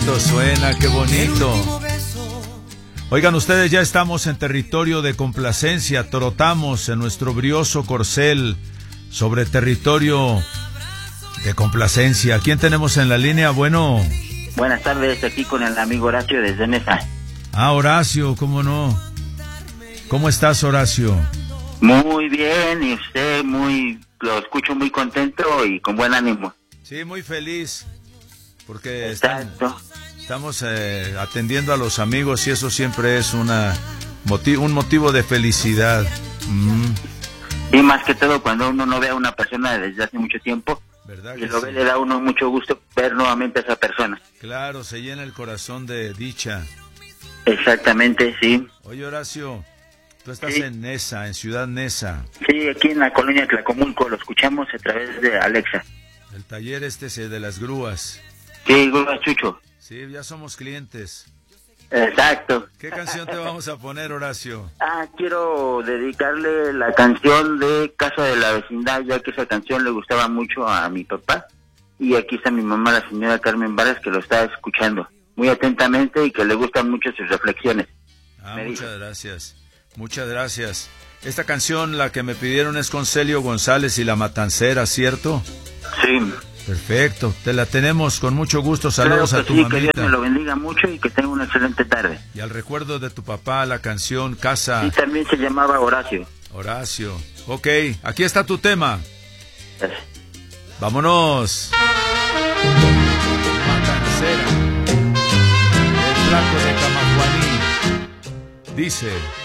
bonito suena, qué bonito. Oigan, ustedes, ya estamos en territorio de complacencia, trotamos en nuestro brioso corcel sobre territorio de complacencia. ¿Quién tenemos en la línea? Bueno. Buenas tardes, aquí con el amigo Horacio desde Nesa. Ah, Horacio, ¿cómo no? ¿Cómo estás, Horacio? Muy bien, y usted lo escucho muy contento y con buen ánimo. Sí, muy feliz, porque estamos atendiendo a los amigos y eso siempre es un motivo de felicidad. Y más que todo cuando uno no ve a una persona desde hace mucho tiempo, ¿verdad? Y lo ve, le da a uno mucho gusto ver nuevamente a esa persona. Claro, se llena el corazón de dicha. Exactamente, sí. Oye, Horacio, tú estás en Nesa, en Ciudad Nesa. Sí, aquí en la colonia Tlacomulco, lo escuchamos a través de Alexa. El taller de las grúas. Sí, Grúa Chucho. Sí, ya somos clientes. Exacto. ¿Qué canción te vamos a poner, Horacio? Quiero dedicarle la canción de Casa de la Vecindad, ya que esa canción le gustaba mucho a mi papá. Y aquí está mi mamá, la señora Carmen Varas, que lo está escuchando muy atentamente y que le gustan mucho sus reflexiones. Muchas gracias. Muchas gracias. Esta canción, la que me pidieron, es con Celio González y La Matancera, ¿cierto? Sí. Perfecto, te la tenemos con mucho gusto. Saludos a tu mamita. Que Dios me lo bendiga mucho y que tenga una excelente tarde. Y al recuerdo de tu papá, la canción Casa. Y también se llamaba Horacio. Horacio. Ok, aquí está tu tema. Vámonos. Matancera. El flaco de Camajuaní. Dice...